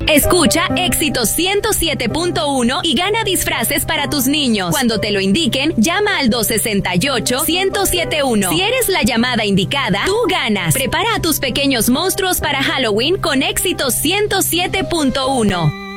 Escucha Éxito 107.1 y gana disfraces para tus niños. Cuando te lo indiquen, llama al 268-1071. Si eres la llamada indicada, tú ganas. Prepara a tus pequeños monstruos para Halloween con Éxito 107.1.